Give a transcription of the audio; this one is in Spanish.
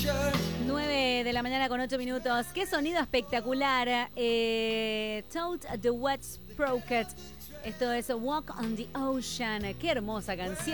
9 de la mañana con 8 minutos. Qué sonido espectacular. Toad the Wet Sprocket. Esto es Walk on the Ocean. Qué hermosa canción.